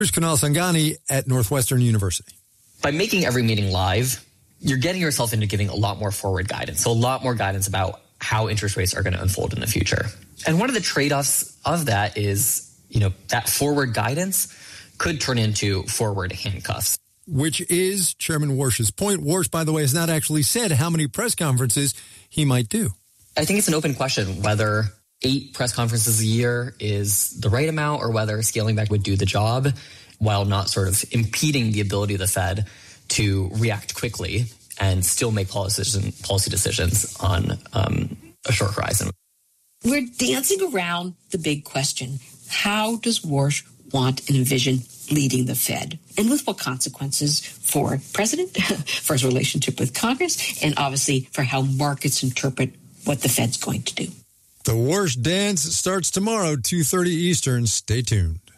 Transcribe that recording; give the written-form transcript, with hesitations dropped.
Here's Kunal Sanghani at Northwestern University. By making every meeting live, you're getting yourself into giving a lot more forward guidance. So a lot more guidance about how interest rates are going to unfold in the future. And one of the trade-offs of that is, that forward guidance could turn into forward handcuffs. Which is Chairman Warsh's point. Warsh, by the way, has not actually said how many press conferences he might do. I think it's an open question whether 8 press conferences a year is the right amount or whether scaling back would do the job while not sort of impeding the ability of the Fed to react quickly and still make policy decisions on a short horizon. We're dancing around the big question. How does Warsh want and envision leading the Fed? And with what consequences for President, for his relationship with Congress, and obviously for how markets interpret what the Fed's going to do. The Warsh dance starts tomorrow, 2:30 Eastern. Stay tuned.